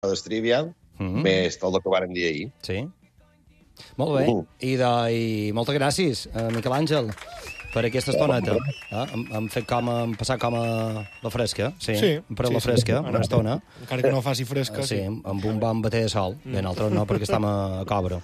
del Trivial, més tot el que vàrem dir ahir. Sí. Molt bé. I moltes gràcies, Miquel Àngel, per aquesta estoneta. Hem passat com a la fresca. Sí. Per la fresca, una estona. Encara que no faci fresca. Sí, amb un bon bater de sol. Bé, nosaltres no, perquè estem a Cobra.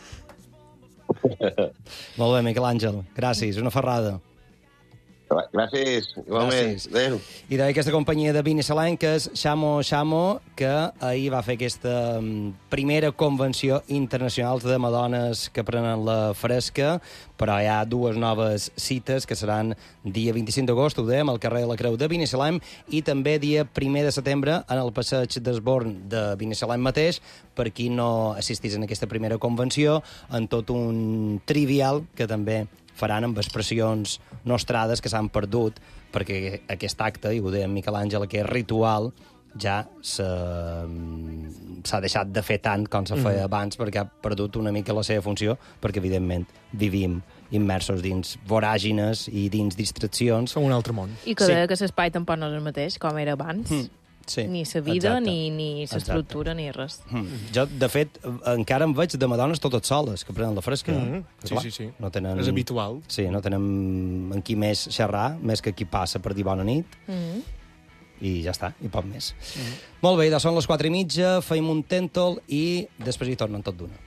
Molt bé, Miquel Àngel. Gràcies, una ferrada. Gràcies, igualment. Adéu. I d'aquesta companyia de vins salenques, Xamo, que ahir va fer aquesta primera convenció internacional de madones que prenen la fresca, però hi ha dues noves cites que seran dia 25 d'agost, ho dèiem, al carrer de la Creu de Binissalem, i també dia 1 de setembre en el passeig d'Esborn de Binissalem mateix, per qui no assistís en aquesta primera convenció, en tot un trivial que també faran amb expressions nostrades que s'han perdut, perquè aquest acte, i ho deia Miquel Àngel, aquest ritual, ja s'ha deixat de fer tant com se feia abans, perquè ha perdut una mica la seva funció, perquè, evidentment, vivim immersos dins voràgines i dins distraccions. Som un altre món. I que deia que l'espai tampoc no és el mateix, com era abans. Sí, ni la vida, ni l'estructura, ni res. Jo, de fet, encara em veig de madones totes soles, que prenen la fresca. Sí. No tenen... És habitual. Sí, no tenen amb qui més xerrar, més que qui passa per dir bona nit. I ja està, i poc més. Molt bé, doncs són les 4:30, feim un tèntol i després hi tornen tot d'una.